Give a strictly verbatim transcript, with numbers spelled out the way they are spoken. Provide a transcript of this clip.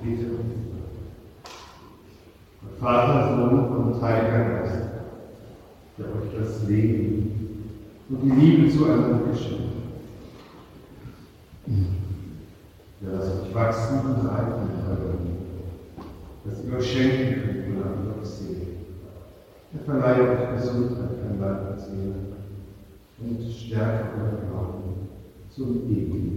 bete und Vater, Sohn und Heiliger Geist, der euch das Leben und die Liebe zueinander geschenkt hat. Der lasst euch wachsen und reifen in eurem Leben, dass ihr euch schenken könnt und an euch Seele. Er verleihe euch Gesundheit an Leib und Seele und stärke euer Glauben zum ewigen